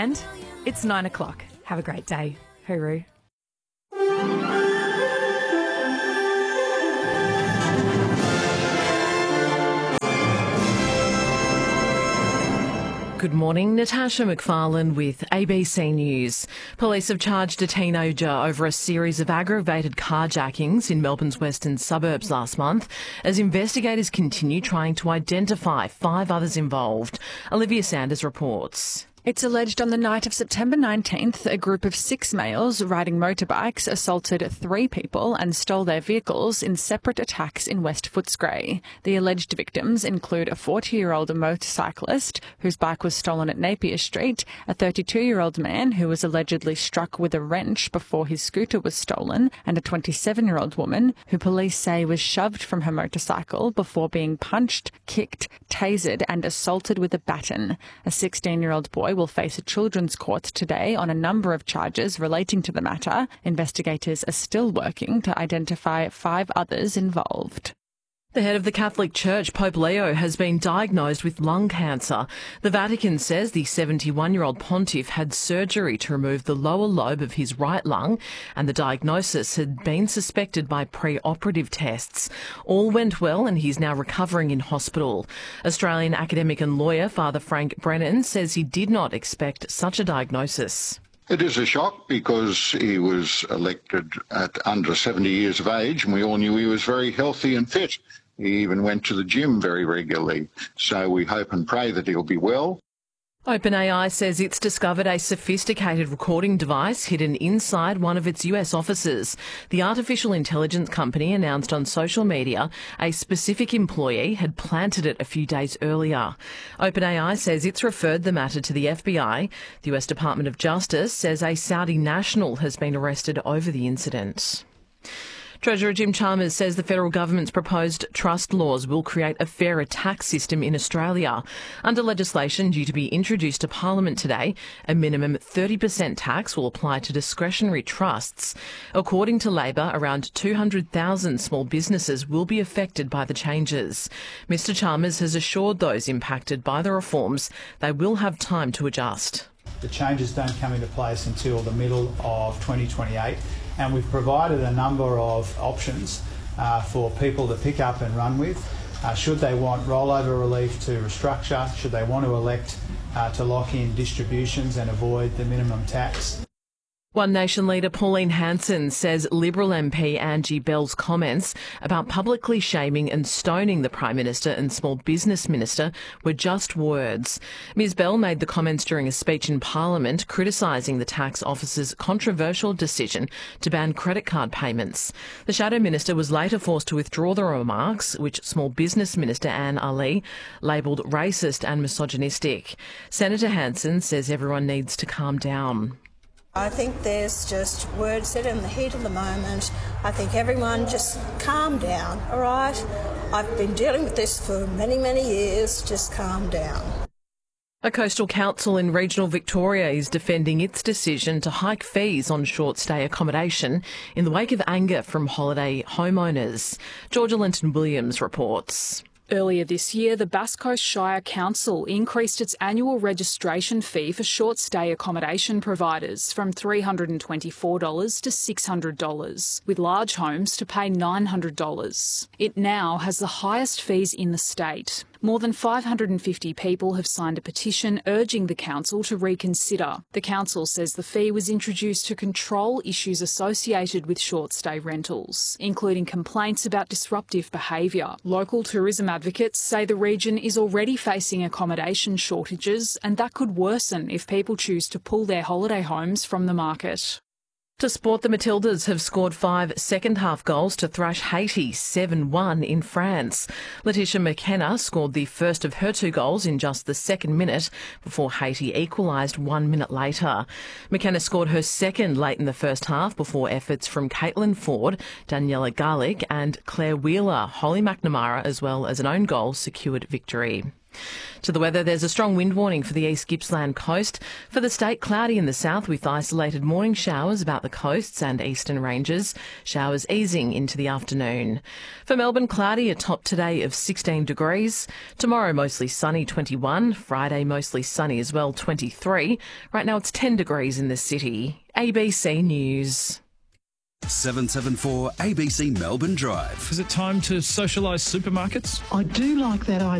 And it's 9 o'clock. Have a great day. Hooroo. Good morning, Natasha McFarlane with ABC News. Police have charged a teenager over a series of aggravated carjackings in Melbourne's western suburbs last month as investigators continue trying to identify 5 others involved. Olivia Sanders reports. It's alleged on the night of September 19th, a group of 6 males riding motorbikes assaulted 3 people and stole their vehicles in separate attacks in West Footscray. The alleged victims include a 40-year-old motorcyclist whose bike was stolen at Napier Street, a 32-year-old man who was allegedly struck with a wrench before his scooter was stolen, and a 27-year-old woman who police say was shoved from her motorcycle before being punched, kicked, tasered and assaulted with a baton. A 16-year-old boy will face a children's court today on a number of charges relating to the matter. Investigators are still working to identify 5 others involved. The head of the Catholic Church, Pope Leo, has been diagnosed with lung cancer. The Vatican says the 71-year-old pontiff had surgery to remove the lower lobe of his right lung, and the diagnosis had been suspected by pre-operative tests. All went well and he's now recovering in hospital. Australian academic and lawyer Father Frank Brennan says he did not expect such a diagnosis. It is a shock because he was elected at under 70 years of age and we all knew he was very healthy and fit. He even went to the gym very regularly. So we hope and pray that he'll be well. OpenAI says it's discovered a sophisticated recording device hidden inside one of its US offices. The artificial intelligence company announced on social media a specific employee had planted it a few days earlier. OpenAI says it's referred the matter to the FBI. The US Department of Justice says a Saudi national has been arrested over the incident. Treasurer Jim Chalmers says the federal government's proposed trust laws will create a fairer tax system in Australia. Under legislation due to be introduced to Parliament today, a minimum 30% tax will apply to discretionary trusts. According to Labor, around 200,000 small businesses will be affected by the changes. Mr Chalmers has assured those impacted by the reforms they will have time to adjust. The changes don't come into place until the middle of 2028. And we've provided a number of options for people to pick up and run with. Should they want rollover relief to restructure, should they want to elect to lock in distributions and avoid the minimum tax. One Nation leader Pauline Hanson says Liberal MP Angie Bell's comments about publicly shaming and stoning the Prime Minister and Small Business Minister were just words. Ms Bell made the comments during a speech in Parliament criticising the tax office's controversial decision to ban credit card payments. The Shadow Minister was later forced to withdraw the remarks, which Small Business Minister Anne Ali labelled racist and misogynistic. Senator Hanson says everyone needs to calm down. I think there's just words said in the heat of the moment. I think everyone just calm down, all right? I've been dealing with this for many, many years. Just calm down. A coastal council in regional Victoria is defending its decision to hike fees on short-stay accommodation in the wake of anger from holiday homeowners. Georgia Linton-Williams reports. Earlier this year, the Bass Coast Shire Council increased its annual registration fee for short-stay accommodation providers from $324 to $600, with large homes to pay $900. It now has the highest fees in the state. More than 550 people have signed a petition urging the council to reconsider. The council says the fee was introduced to control issues associated with short-stay rentals, including complaints about disruptive behaviour. Local tourism advocates say the region is already facing accommodation shortages, and that could worsen if people choose to pull their holiday homes from the market. To sport, the Matildas have scored 5 second-half goals to thrash Haiti 7-1 in France. Letitia McKenna scored the first of her 2 goals in just the second minute before Haiti equalised 1 minute later. McKenna scored her second late in the first half before efforts from Caitlin Ford, Daniela Garlick and Claire Wheeler, Holly McNamara as well as an own goal secured victory. To the weather, there's a strong wind warning for the East Gippsland coast. For the state, cloudy in the south with isolated morning showers about the coasts and eastern ranges. Showers easing into the afternoon. For Melbourne, cloudy, a top today of 16 degrees. Tomorrow, mostly sunny, 21. Friday, mostly sunny as well, 23. Right now, it's 10 degrees in the city. ABC News. 774 ABC Melbourne Drive. Is it time to socialise supermarkets? I do like that idea.